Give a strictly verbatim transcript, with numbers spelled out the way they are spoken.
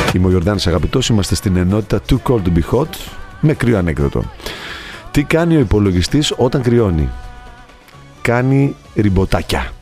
Είμαι ο Γιορδάνης Αγαπητός, είμαστε στην ενότητα Too Cold to Be Hot με κρύο ανέκδοτο. Τι κάνει ο υπολογιστής όταν κρυώνει? Κάνει ριμποτάκια.